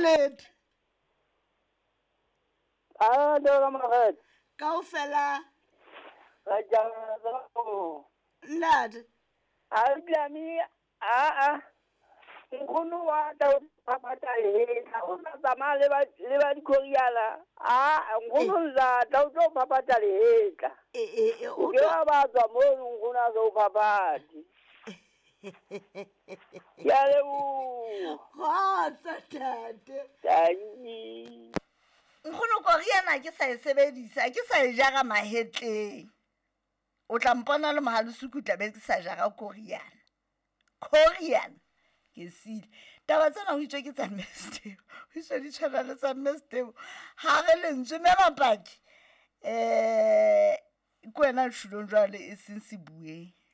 Led. Dora Mahat. Kaofela. Raja Lad. Alblami nkgono wa tao papata ha o sa tsamaya le ba dikoriala nkgono la tao tlo papata lehetla o ke wa ba tswa mo nkgono a zo papati ya lebo Tate. tani nkgono koriana ke sa e sebedisa ke sa e jara mahetleng o tla mpona le mohalesuku tla be ke sa jara koriana ke sile taba tsena ho itse ke tsa Mestebo ho itse di tshwana le tsa Mestebo ha re lentswe me mapaki ke wena tshulong jwale e seng se bueng